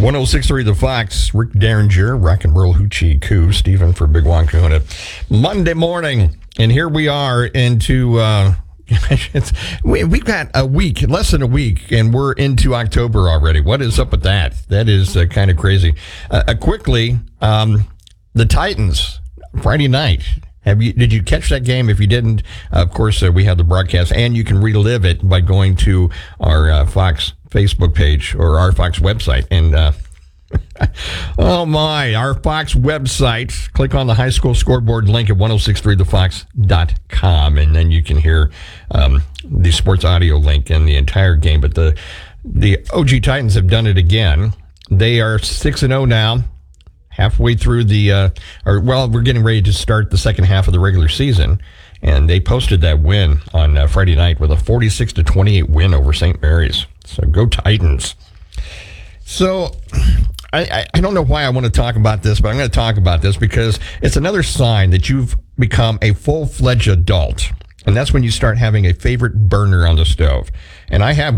106.3 The Fox, Rick Derringer, Rock and Roll Hoochie Coo, Stephen for Big Juan Kahuna. Monday morning, and here we are into, we've got a week, less than a week, and we're into October already. What is up with that? That is kind of crazy. Quickly, the Titans, Friday night. Did you catch that game? If you didn't, of course, we have the broadcast, and you can relive it by going to our Fox Facebook page or our Fox website. And oh my, our Fox website. Click on the high school scoreboard link at 1063thefox.com, and then you can hear the sports audio link and the entire game. But the OG Titans have done it again. They are 6-0 now. Halfway through we're getting ready to start the second half of the regular season, and they posted that win on Friday night with a 46-28 win over St. Mary's. So go Titans. So I don't know why I want to talk about this, but I'm going to talk about this because it's another sign that you've become a full-fledged adult, and that's when you start having a favorite burner on the stove. And I have